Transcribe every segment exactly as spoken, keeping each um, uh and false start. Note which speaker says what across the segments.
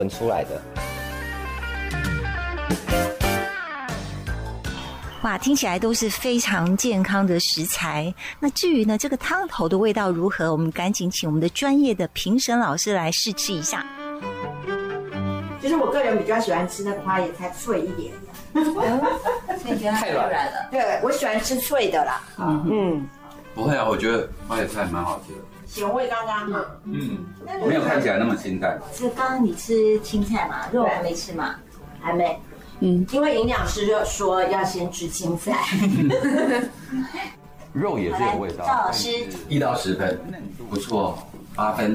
Speaker 1: 出来的。
Speaker 2: 哇，听起来都是非常健康的食材。那至于呢，这个汤头的味道如何，我们赶紧请我们的专业的评审老师来试吃一下。
Speaker 3: 其实我个人比较喜欢吃那个花椰菜脆一点的，
Speaker 2: 所以觉得太软了。
Speaker 3: 对，我喜欢吃脆的啦。嗯嗯，
Speaker 4: 不会啊，我觉得花椰菜蛮好吃的，
Speaker 3: 咸味刚刚好。
Speaker 4: 嗯，没有看起来那么清淡。
Speaker 2: 是刚刚你吃青菜嘛，肉还没吃嘛？
Speaker 3: 还没。嗯，因为营养师就说要先吃青菜。
Speaker 4: 肉也是有味道。
Speaker 2: 赵老师，
Speaker 4: 一到十分，不错，八分。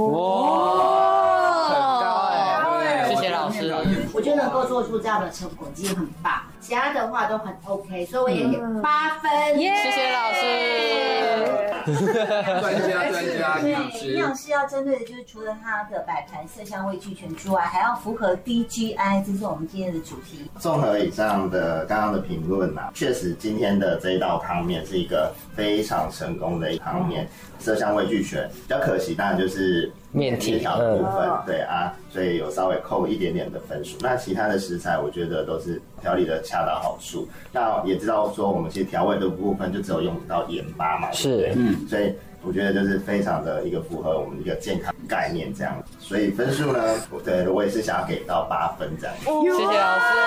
Speaker 1: 哇，很高哎！
Speaker 5: 谢谢老师。
Speaker 3: 我觉得能够做出这样的成果已经很棒，其他的话都很 OK， 所以我也给八分。
Speaker 5: 谢谢老师。
Speaker 4: 专家专家营养师，
Speaker 2: 营养师要针对的就是除了它的摆盘色香味俱全之外，还要符合 D G I， 这是我们今天的主题。
Speaker 6: 综合以上的刚刚的评论啊，确实今天的这一道汤面是一个非常成功的一汤面，色香味俱全。比较可惜当然就是
Speaker 1: 面体
Speaker 6: 条的部分，嗯、对啊，所以有稍微扣一点点的分数。那其他的食材我觉得都是调理的恰到好处。那也知道说我们其实调味的部分就只有用到盐巴嘛，
Speaker 1: 是，
Speaker 6: 嗯，所以我觉得就是非常的一个符合我们一个健康概念这样。所以分数呢，对我也是想要给到八分这样。
Speaker 5: 谢谢老师。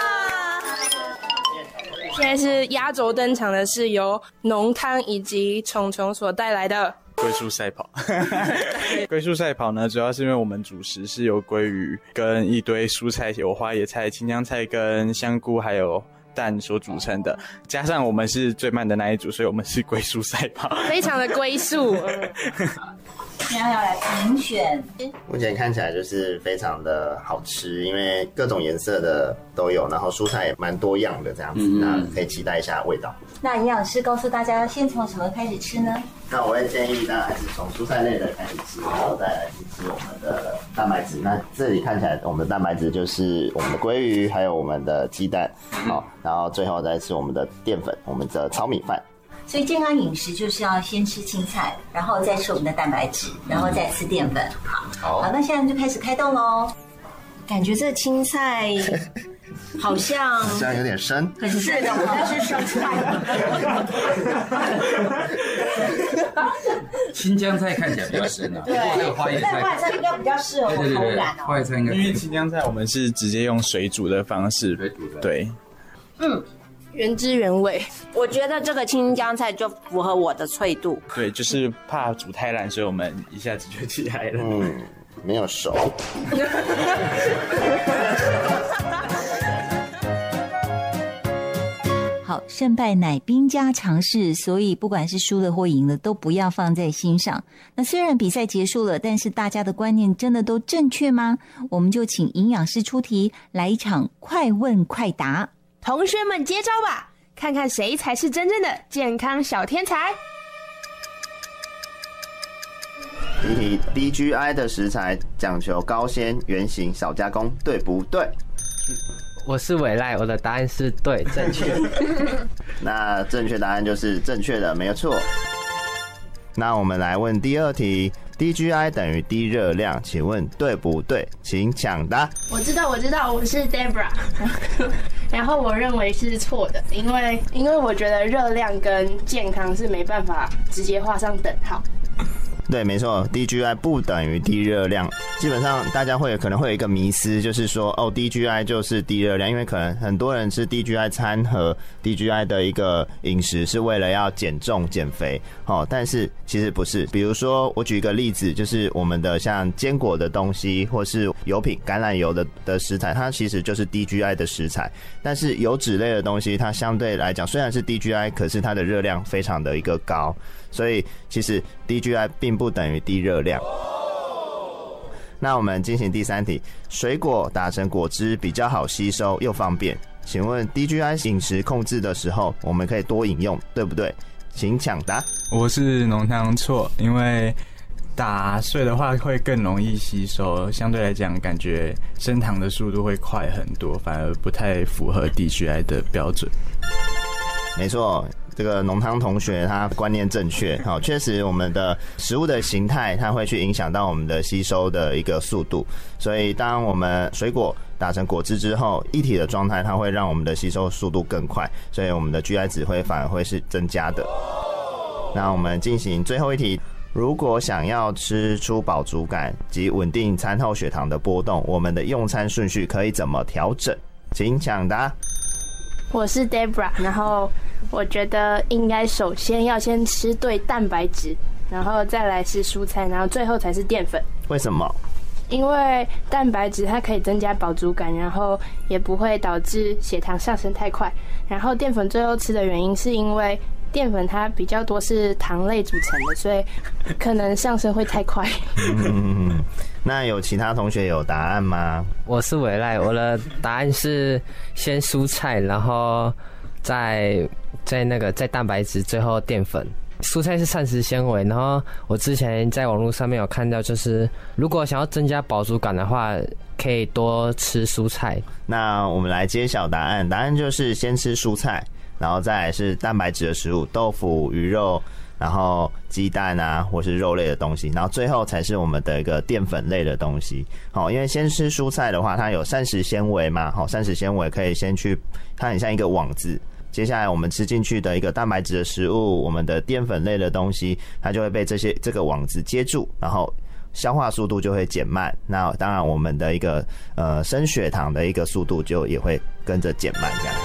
Speaker 5: 现在是压轴登场的是由浓汤以及虫虫所带来的
Speaker 7: 龟速赛跑。龟速赛跑呢，主要是因为我们主食是由鲑鱼跟一堆蔬菜，有花椰菜、青江菜跟香菇还有蛋所组成的，加上我们是最慢的那一组，所以我们是龟速赛跑，
Speaker 5: 非常的龟速。
Speaker 2: 现在要来评选，
Speaker 6: 目前看起来就是非常的好吃，因为各种颜色的都有，然后蔬菜也蛮多样的这样子，嗯、那可以期待一下味道。
Speaker 2: 那营养师告诉大家，先从什么开始吃呢？
Speaker 6: 那我会建议大家还是从蔬菜类的开始吃，然后再来去吃我们的蛋白质。那这里看起来我们的蛋白质就是我们的鲑鱼，还有我们的鸡蛋，好，然后最后再吃我们的淀粉，我们的糙米饭。
Speaker 2: 所以健康饮食就是要先吃青菜，然后再吃我们的蛋白质，然后再吃淀粉。好，好，好，那现在就开始开动喽。
Speaker 3: 感觉这青菜好像
Speaker 6: 好像有点生，
Speaker 3: 很是的，但是生菜。
Speaker 4: 青江菜看起来比较深啊，
Speaker 3: 对，
Speaker 4: 这个花椰菜，
Speaker 3: 花椰菜应该比较适合我口感哦。
Speaker 4: 花椰菜应该，
Speaker 7: 因为青江菜我们是直接用水煮的方式，
Speaker 4: 水煮的，
Speaker 7: 对，
Speaker 5: 嗯。原汁原味，
Speaker 3: 我觉得这个青江菜就符合我的脆度。
Speaker 7: 对，就是怕煮太烂，所以我们一下子就起来了。
Speaker 6: 嗯，没有熟。
Speaker 2: 好，胜败乃兵家常事，所以不管是输了或赢了，都不要放在心上。那虽然比赛结束了，但是大家的观念真的都正确吗？我们就请营养师出题，来一场快问快答。
Speaker 5: 同学们接招吧，看看谁才是真正的健康小天才。
Speaker 6: 第一题 ，D G I 的食材讲求高纤、原形、少加工，对不对？
Speaker 1: 我是伟赖，我的答案是对，正确。
Speaker 6: 那正确答案就是正确的，没有错。那我们来问第二题 ，D G I 等于低热量，请问对不对？请抢答。
Speaker 8: 我知道，我知道，我是 Debra， 然后我认为是错的，因为因为我觉得热量跟健康是没办法直接画上等号。
Speaker 6: 对，没错 ，D G I 不等于低热量。基本上大家会有可能会有一个迷思，就是说哦 ，D G I 就是低热量，因为可能很多人吃 D G I 餐和 D G I 的一个饮食是为了要减重减肥，哦，但是其实不是。比如说，我举一个例子，就是我们的像坚果的东西，或是油品、橄榄油的的食材，它其实就是 D G I 的食材。但是油脂类的东西，它相对来讲虽然是 D G I， 可是它的热量非常的一个高。所以其实 D G I 并不等于低热量。那我们进行第三题，水果打成果汁比较好吸收又方便，请问 D G I 饮食控制的时候，我们可以多饮用，对不对？请抢答。
Speaker 7: 我是浓汤错，因为打碎的话会更容易吸收，相对来讲感觉升糖的速度会快很多，反而不太符合 D G I 的标准。
Speaker 6: 没错， 这个浓汤同学他观念正确，好，确实我们的食物的形态它会去影响到我们的吸收的一个速度，所以当我们水果打成果汁之后，液体的状态它会让我们的吸收速度更快，所以我们的 G I 值会反而会是增加的。那我们进行最后一题，如果想要吃出饱足感及稳定餐后血糖的波动，我们的用餐顺序可以怎么调整？请抢答。
Speaker 8: 我是 Debra， 然后我觉得应该首先要先吃对蛋白质，然后再来是蔬菜，然后最后才是淀粉。
Speaker 6: 为什么？
Speaker 8: 因为蛋白质它可以增加饱足感，然后也不会导致血糖上升太快。然后淀粉最后吃的原因是因为淀粉它比较多是糖类组成的，所以可能上升会太快。
Speaker 6: 嗯，那有其他同学有答案吗？
Speaker 1: 我是伟赖，我的答案是先蔬菜，然后再再那个再蛋白质，最后淀粉。蔬菜是膳食纤维，然后我之前在网络上面有看到，就是如果想要增加饱足感的话，可以多吃蔬菜。
Speaker 6: 那我们来揭晓答案，答案就是先吃蔬菜，然后再来是蛋白质的食物，豆腐、鱼肉，然后鸡蛋啊，或是肉类的东西，然后最后才是我们的一个淀粉类的东西。好，因为先吃蔬菜的话，它有膳食纤维嘛，好，膳食纤维可以先去，它很像一个网子。接下来我们吃进去的一个蛋白质的食物，我们的淀粉类的东西，它就会被这些这个网子接住，然后消化速度就会减慢。那当然，我们的一个呃升血糖的一个速度就也会跟着减慢，这样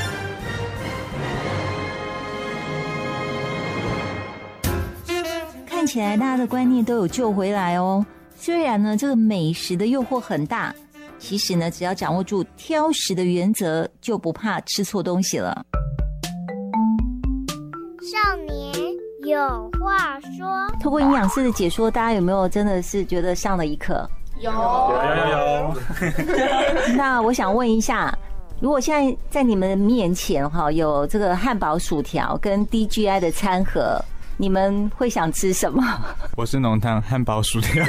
Speaker 2: 子。看起来大家的观念都有救回来哦。虽然呢，这个美食的诱惑很大，其实呢，只要掌握住挑食的原则，就不怕吃错东西了。
Speaker 9: 少年有话说，
Speaker 2: 透过营养师的解说，大家有没有真的是觉得上了一课？
Speaker 8: 有
Speaker 7: 有有有。
Speaker 2: 那我想问一下，如果现在在你们面前哈有这个汉堡薯条跟 D G I 的餐盒，你们会想吃什么？
Speaker 7: 我是浓汤汉堡薯条。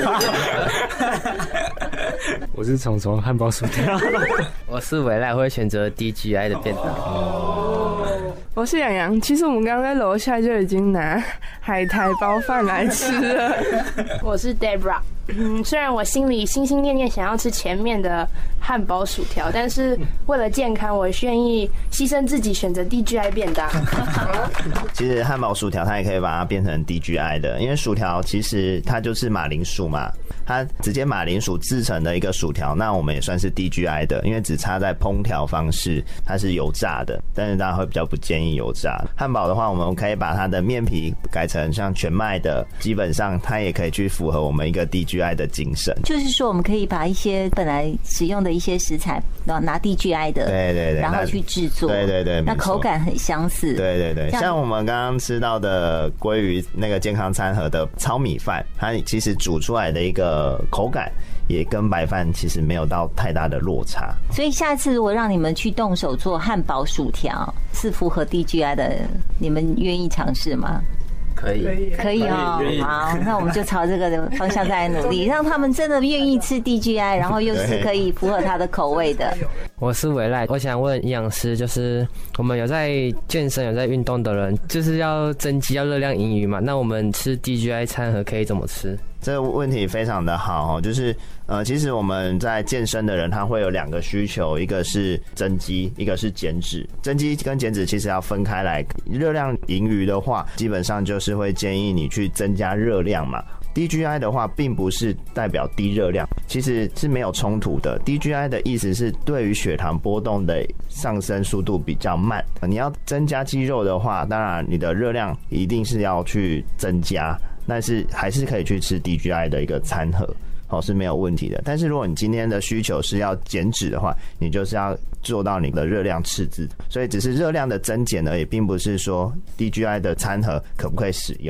Speaker 1: 我是虫虫汉堡薯条。我是伟赖，会选择 D G I 的便当。
Speaker 5: 我是洋洋，其实我们刚刚在楼下就已经拿海苔包饭来吃了。
Speaker 8: 我是 Debra， 嗯，虽然我心里心心念念想要吃前面的汉堡薯条，但是为了健康，我愿意牺牲自己选择 D G I 便当。
Speaker 6: 其实汉堡薯条它也可以把它变成 D G I 的，因为薯条其实它就是马铃薯嘛，它直接马铃薯制成的一个薯条，那我们也算是 D G I 的，因为只差在烹调方式，它是油炸的，但是大家会比较不建议油炸。汉堡的话，我们可以把它的面皮改成像全麦的，基本上它也可以去符合我们一个 D G I 的精神。
Speaker 2: 就是说，我们可以把一些本来使用的一些食材，然后拿 D G I 的，
Speaker 6: 对对对，
Speaker 2: 然后去制作，
Speaker 6: 对对对，
Speaker 2: 那口感很相似。
Speaker 6: 对对对，像我们刚刚吃到的鲑鱼那个健康餐盒的糙米饭，它其实煮出来的一个口感也跟白饭其实没有到太大的落差。
Speaker 2: 所以下次如果让你们去动手做汉堡薯条，是符合 D G I 的，你们愿意尝试吗？
Speaker 1: 可以，
Speaker 2: 可以哦。好，那我们就朝这个方向再努力，让他们真的愿意吃 D G I， 然后又是可以符合他的口味的。
Speaker 1: 我是伟赖，我想问营养师，就是我们有在健身、有在运动的人，就是要增肌、要热量盈余嘛？那我们吃 D G I 餐盒可以怎么吃？
Speaker 6: 这个问题非常的好，就是呃，其实我们在健身的人，他会有两个需求，一个是增肌，一个是减脂。增肌跟减脂其实要分开来。热量盈余的话，基本上就是会建议你去增加热量嘛。D G I 的话，并不是代表低热量，其实是没有冲突的。D G I 的意思是对于血糖波动的上升速度比较慢。你要增加肌肉的话，当然你的热量一定是要去增加。但是还是可以去吃 D G I 的一个餐盒，好，是没有问题的。但是如果你今天的需求是要减脂的话，你就是要做到你的热量赤字，所以只是热量的增减而已，并不是说 D G I 的餐盒可不可以使用。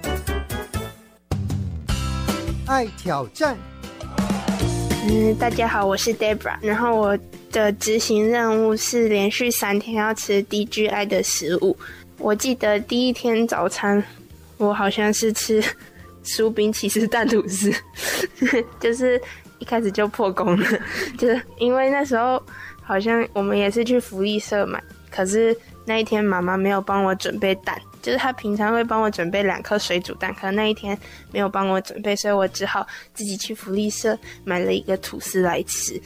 Speaker 10: 爱挑战。
Speaker 11: 嗯，大家好，我是 Debra， 然后我的执行任务是连续三天要吃 D G I 的食物。我记得第一天早餐我好像是吃薯饼起司蛋吐司，就是一开始就破功了，就是因为那时候好像我们也是去福利社买，可是那一天妈妈没有帮我准备蛋，就是她平常会帮我准备两颗水煮蛋，可能那一天没有帮我准备，所以我只好自己去福利社买了一个吐司来吃。